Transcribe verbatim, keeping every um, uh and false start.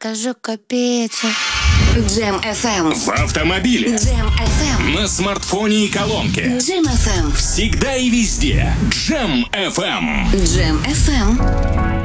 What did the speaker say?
это же капец. Джем эф эм. В автомобиле. Джем эф эм. На смартфоне и колонке. Джем эф эм. Всегда и везде. Джем эф эм. Джем эф эм.